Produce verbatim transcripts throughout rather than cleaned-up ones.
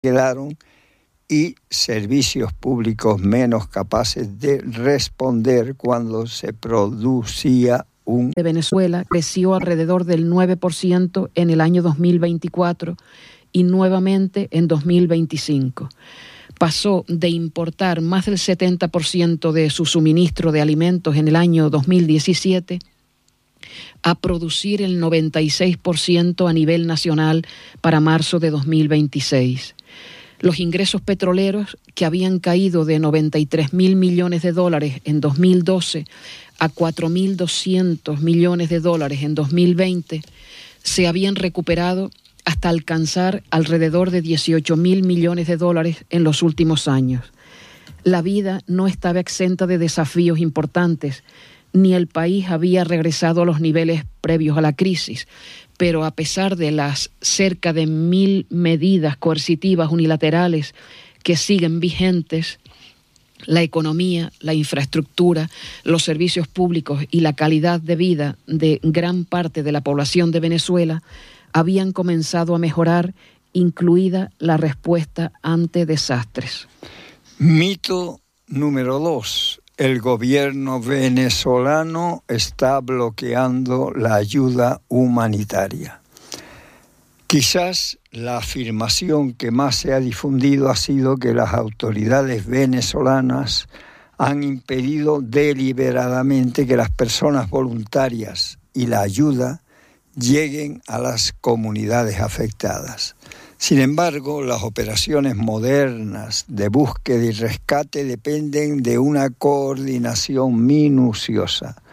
quedaron y servicios públicos menos capaces de responder cuando se producía un... De Venezuela creció alrededor del nueve por ciento en el año dos mil veinticuatro y nuevamente en dos mil veinticinco. Pasó de importar más del setenta por ciento de su suministro de alimentos en el año dos mil diecisiete a producir el noventa y seis por ciento a nivel nacional para marzo de dos mil veintiséis. Los ingresos petroleros, que habían caído de noventa y tres mil millones de dólares en dos mil doce a cuatro mil doscientos millones de dólares en dos mil veinte, se habían recuperado hasta alcanzar alrededor de dieciocho mil millones de dólares en los últimos años. La vida no estaba exenta de desafíos importantes, ni el país había regresado a los niveles previos a la crisis, pero a pesar de las cerca de mil medidas coercitivas unilaterales que siguen vigentes, la economía, la infraestructura, los servicios públicos y la calidad de vida de gran parte de la población de Venezuela habían comenzado a mejorar, incluida la respuesta ante desastres. Mito número dos. El gobierno venezolano está bloqueando la ayuda humanitaria. Quizás la afirmación que más se ha difundido ha sido que las autoridades venezolanas han impedido deliberadamente que las personas voluntarias y la ayuda lleguen a las comunidades afectadas. Sin embargo, las operaciones modernas de búsqueda y rescate dependen de una coordinación minuciosa.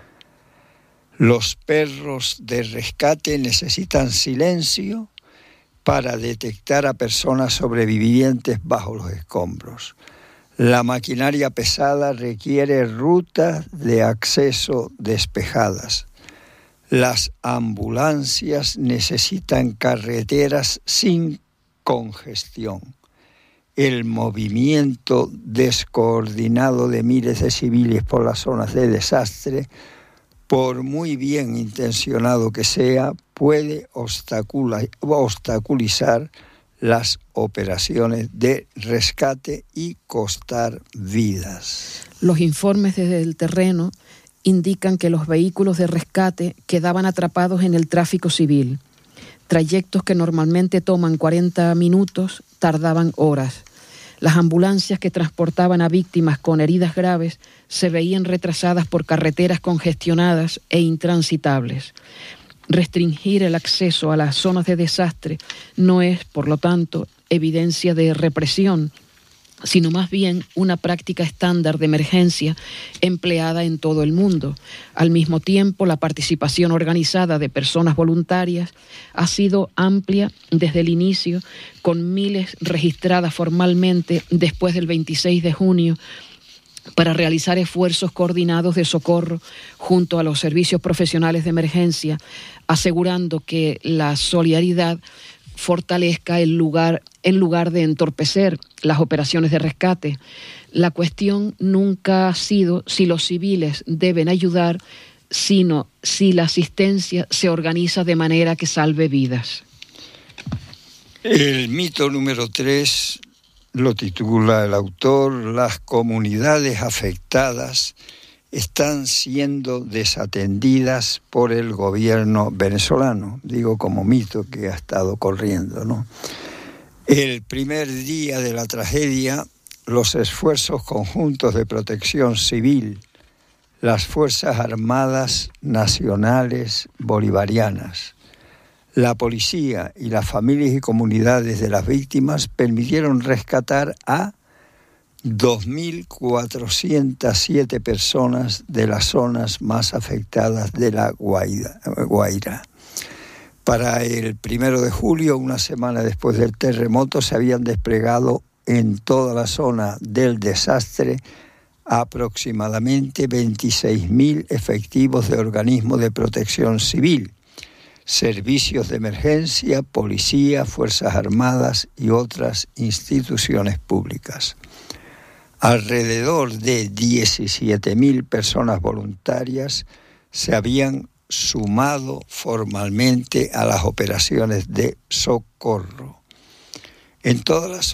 Los perros de rescate necesitan silencio para detectar a personas sobrevivientes bajo los escombros. La maquinaria pesada requiere rutas de acceso despejadas. Las ambulancias necesitan carreteras sin congestión. El movimiento descoordinado de miles de civiles por las zonas de desastre, por muy bien intencionado que sea, puede obstaculizar las operaciones de rescate y costar vidas. Los informes desde el terreno indican que los vehículos de rescate quedaban atrapados en el tráfico civil. Trayectos que normalmente toman cuarenta minutos tardaban horas. Las ambulancias que transportaban a víctimas con heridas graves se veían retrasadas por carreteras congestionadas e intransitables. Restringir el acceso a las zonas de desastre no es, por lo tanto, evidencia de represión, sino más bien una práctica estándar de emergencia empleada en todo el mundo. Al mismo tiempo, la participación organizada de personas voluntarias ha sido amplia desde el inicio, con miles registradas formalmente después del veintiséis de junio, para realizar esfuerzos coordinados de socorro junto a los servicios profesionales de emergencia, asegurando que la solidaridad fortalezca el lugar, en lugar de entorpecer las operaciones de rescate. La cuestión nunca ha sido si los civiles deben ayudar, sino si la asistencia se organiza de manera que salve vidas. El mito número tres lo titula el autor: las comunidades afectadas están siendo desatendidas por el gobierno venezolano. Digo como mito que ha estado corriendo, ¿no? El primer día de la tragedia, los esfuerzos conjuntos de protección civil, las Fuerzas Armadas Nacionales Bolivarianas, la policía y las familias y comunidades de las víctimas permitieron rescatar a dos mil cuatrocientas siete personas de las zonas más afectadas de la Guaira. Para el primero de julio, una semana después del terremoto, se habían desplegado en toda la zona del desastre aproximadamente veintiséis mil efectivos de organismos de protección civil, servicios de emergencia, policía, Fuerzas Armadas y otras instituciones públicas. Alrededor de diecisiete mil personas voluntarias se habían sumado formalmente a las operaciones de socorro. En todas las